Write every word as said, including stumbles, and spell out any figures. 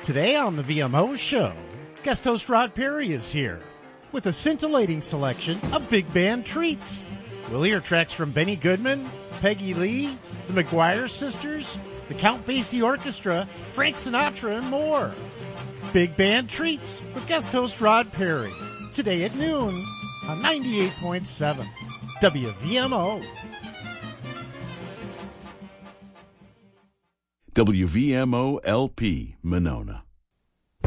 Today on the V M O Show, guest host Rod Perry is here with a scintillating selection of big band treats. We'll hear tracks from Benny Goodman, Peggy Lee, the McGuire Sisters, the Count Basie Orchestra, Frank Sinatra, and more. Big band treats with guest host Rod Perry. Today at noon on ninety-eight point seven W V M O. W V M O L P, Monona.